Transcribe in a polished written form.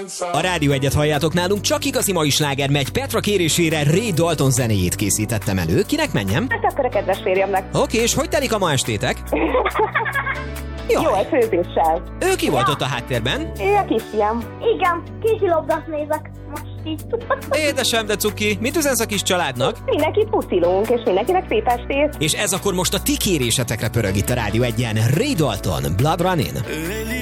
A Rádió Egyet halljátok nálunk, csak igazi mai sláger megy. Petra kérésére Ray Dalton zenéjét készítettem elő. Kinek menjem? Hát akkor a kedves férjemnek. Oké, és hogy telik a ma estétek? Jó, egy főzéssel. Ő ki volt ott a háttérben? Ő a kisfiam. Igen, kézilabdát nézek most így. Édesem, de cuki, mit üzensz a kis családnak? Mindenkit puszilunk, és mindenkinek szép estét. És ez akkor most a ti kérésetekre pörög itt a Rádió Egyen. Ray Dalton, Blood Running.